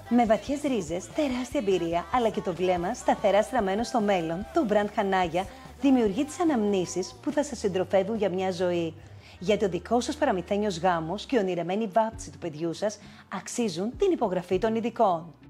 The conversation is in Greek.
Με βαθιές ρίζες, τεράστια εμπειρία, αλλά και το βλέμμα σταθερά στραμμένο στο μέλλον, το μπραντ Χανάγια δημιουργεί τις αναμνήσεις που θα σας συντροφεύουν για μια ζωή. Γιατί ο δικός σας παραμυθένιος γάμος και η ονειρεμένη βάψη του παιδιού σας αξίζουν την υπογραφή των ειδικών.